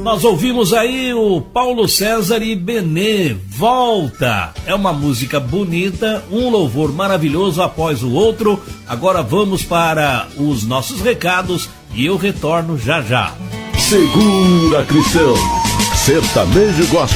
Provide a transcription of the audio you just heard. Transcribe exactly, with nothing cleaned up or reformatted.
Nós ouvimos aí o Paulo César e Benê, Volta. É uma música bonita, um louvor maravilhoso após o outro. Agora vamos para os nossos recados e eu retorno já já. Segura, Cristão. Sertanejo Gospel.